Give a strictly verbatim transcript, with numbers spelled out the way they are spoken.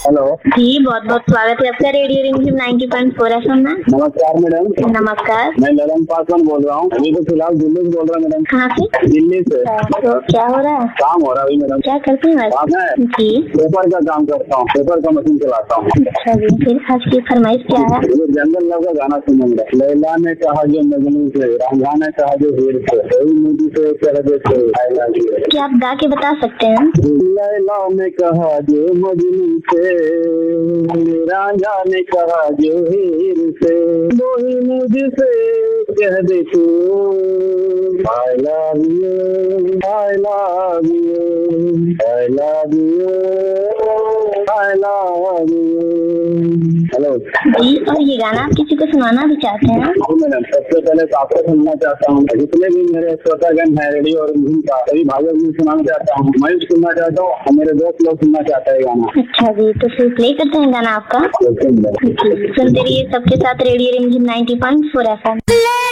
Hello जी, बहुत बहुत स्वागत है आपका रेडियो रिमझिम ninety point four F M में। नमस्कार मैडम। नमस्कार। मैं ललन पासवान बोल रहा हूँ। अभी तो फिलहाल दिल्ली से बोल रहा हूँ मैडम। कहाँ से? दिल्ली से। तो क्या हो रहा है? काम हो रहा है मैडम। क्या करते हैं काम वैसे? है, जी। पेपर का काम करता हूँ, पेपर का मशीन चलाता हूँ। अच्छा जी, फिर आज की फरमाइश क्या है? ये जंगल लव का गाना सुनेंगे। लैला ने कहा जो मजनू से, रांझा ने कहा जो हीर से, कोई मुझी से कह दे से, I love you। क्या आप गा के बता सकते हैं? लैला ने कहा जो मजनू से, रांझा ने कहा जो हीर से, वही मुझसे कह दे तू I love you, I love you, I love you, I love you। Hello जी, और ये गाना आप किसी को सुनाना भी चाहते हैं? जी मैडम, सबसे पहले तो आपको सुनना चाहता हूँ। जितने भी मेरे श्रोतागण है रेडियो और रिमझिम का, सभी भाइयों को सुनाना चाहता हूँ। मैं भी सुनना चाहता हूँ और मेरे दोस्त लोग सुनना चाहते हैं गाना। अच्छा जी, तो फिर प्ले करते हैं गाना आपका। Okay madam. जी, सुनते रहिए सबके साथ रेडियो रिमझिम ninety point four F M.